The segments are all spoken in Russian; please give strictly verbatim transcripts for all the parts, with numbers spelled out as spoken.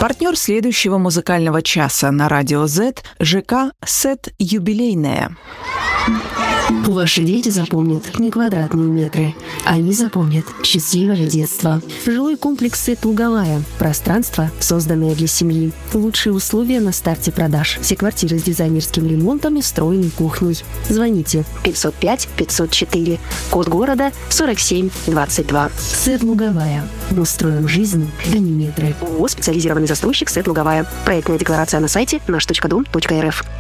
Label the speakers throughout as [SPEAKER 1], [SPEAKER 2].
[SPEAKER 1] Партнер следующего музыкального часа на Радио Z – ЖК «Сет Юбилейная».
[SPEAKER 2] Ваши дети запомнят не квадратные метры. Они запомнят счастливое детство. Жилой комплекс «Сет Луговая». Пространство, созданное для семьи. Лучшие условия на старте продаж. Все квартиры с дизайнерским ремонтом и встроенной кухней. Звоните пятьсот пять пятьсот четыре. Код города сорок семь двадцать два. «Сет Луговая». Мы строим жизнь, а не метры.
[SPEAKER 3] ООО «Специализированный застройщик «Сет Луговая». Проектная декларация на сайте наш точка дом точка эр эф.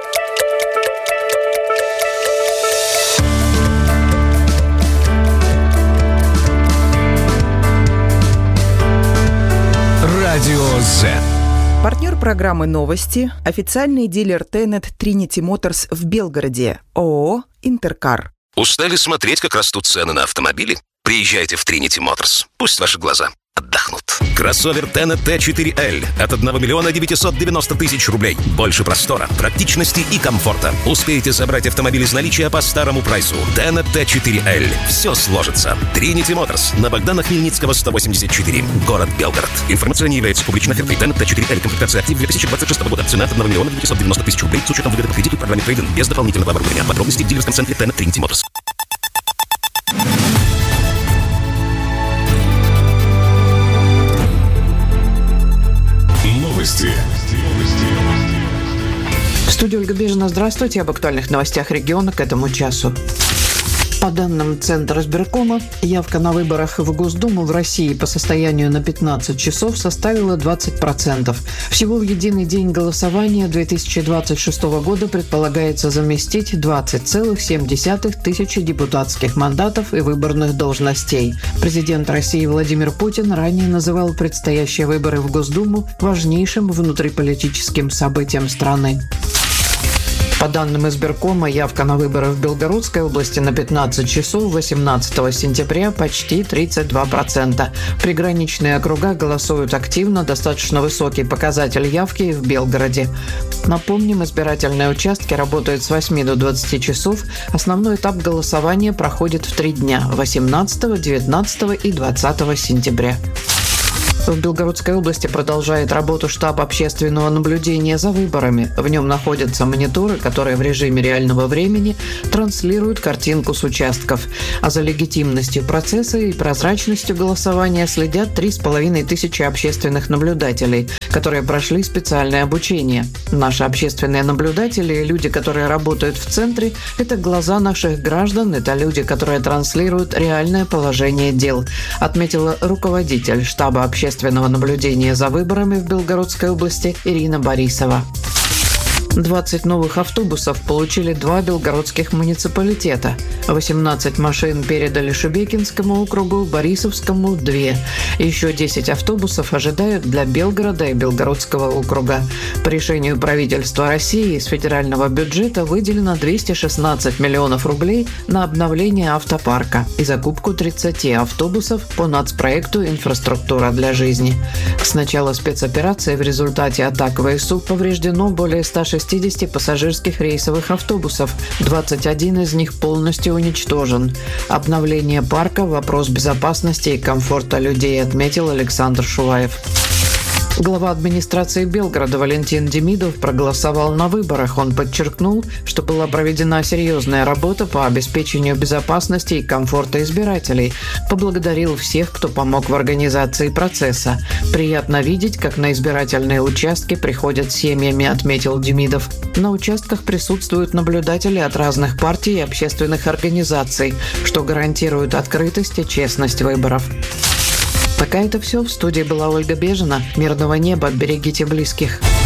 [SPEAKER 4] Радио Z.
[SPEAKER 1] Партнер программы «Новости» – официальный дилер Тенет Trinity Motors в Белгороде, ООО «Интеркар».
[SPEAKER 5] Устали смотреть, как растут цены на автомобили? Приезжайте в Trinity Motors. Пусть ваши глаза отдохнут. Кроссовер Тенет Т четыре Л от одного миллиона девятьсот девяносто тысяч рублей. Больше простора, практичности и комфорта. Успеете забрать автомобиль из наличия по старому прайсу. Тенет Т четыре Л. Все сложится. Trinity Motors на Богдана Хмельницкого сто восемьдесят четыре. Город Белгород. Информация не является публичной офертой. Тенет Т четыре Л. Комплектация актив две тысячи двадцать шестого года. Цена от одного миллиона девятьсот девяносто тысяч рублей с учетом выгоды по кредиту в программе трейд-ин без дополнительного оборудования. Подробности в дилерском центре Тенет Trinity Motors.
[SPEAKER 4] Новости.
[SPEAKER 6] В студии Ольга Бежина. Здравствуйте. Об актуальных новостях региона к этому часу. По данным Центра избиркома, явка на выборах в Госдуму в России по состоянию на пятнадцать часов составила двадцать процентов. Всего в единый день голосования две тысячи двадцать шестого года предполагается заместить двадцать целых семь десятых тысячи депутатских мандатов и выборных должностей. Президент России Владимир Путин ранее называл предстоящие выборы в Госдуму важнейшим внутриполитическим событием страны. По данным избиркома, явка на выборы в Белгородской области на пятнадцать часов восемнадцатого сентября почти тридцать два процента. Приграничные округа голосуют активно, достаточно высокий показатель явки в Белгороде. Напомним, избирательные участки работают с восьми до двадцати часов. Основной этап голосования проходит в три дня – восемнадцатого, девятнадцатого и двадцатого сентября. В Белгородской области продолжает работу штаб общественного наблюдения за выборами. В нем находятся мониторы, которые в режиме реального времени транслируют картинку с участков. А за легитимностью процесса и прозрачностью голосования следят три с половиной тысячи общественных наблюдателей, которые прошли специальное обучение. Наши общественные наблюдатели и люди, которые работают в центре, это глаза наших граждан, это люди, которые транслируют реальное положение дел, отметила руководитель штаба общественного наблюдения за выборами в Белгородской области Ирина Борисова. двадцать новых автобусов получили два белгородских муниципалитета. восемнадцать машин передали Шебекинскому округу, Борисовскому – две. Еще десять автобусов ожидают для Белгорода и Белгородского округа. По решению правительства России из федерального бюджета выделено двести шестнадцать миллионов рублей на обновление автопарка и закупку тридцати автобусов по нацпроекту «Инфраструктура для жизни». С начала спецоперации в результате атак ВСУ повреждено более ста шестидесяти пассажирских рейсовых автобусов. двадцать один из них полностью уничтожен. Обновление парка – вопрос безопасности и комфорта людей, отметил Александр Шуваев. Глава администрации Белгорода Валентин Демидов проголосовал на выборах. Он подчеркнул, что была проведена серьезная работа по обеспечению безопасности и комфорта избирателей. Поблагодарил всех, кто помог в организации процесса. «Приятно видеть, как на избирательные участки приходят семьями», отметил Демидов. На участках присутствуют наблюдатели от разных партий и общественных организаций, что гарантирует открытость и честность выборов. Пока это все. В студии была Ольга Бежина. Мирного неба, берегите близких.